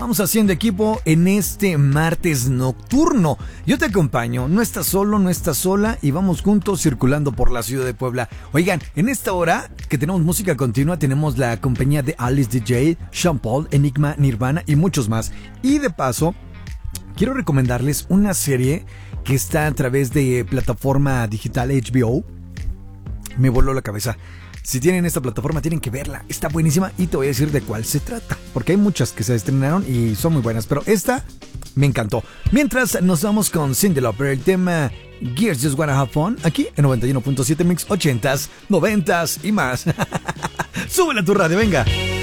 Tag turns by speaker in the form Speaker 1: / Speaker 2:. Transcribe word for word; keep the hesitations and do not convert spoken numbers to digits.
Speaker 1: Vamos haciendo equipo en este martes nocturno. Yo te acompaño, no estás solo, no estás sola y vamos juntos circulando por la ciudad de Puebla. Oigan, en esta hora que tenemos música continua, tenemos la compañía de Alice D J, Sean Paul, Enigma, Nirvana y muchos más. Y de paso, quiero recomendarles una serie que está a través de plataforma digital H B O. Me voló la cabeza. Si tienen esta plataforma, tienen que verla. Está buenísima y te voy a decir de cuál se trata. Porque hay muchas que se estrenaron y son muy buenas. Pero esta me encantó. Mientras nos vamos con Cyndi Lauper, el tema Gears Just Wanna Have Fun. Aquí en noventa y uno punto siete Mix ochentas, noventas y más. Súbele a tu radio, venga.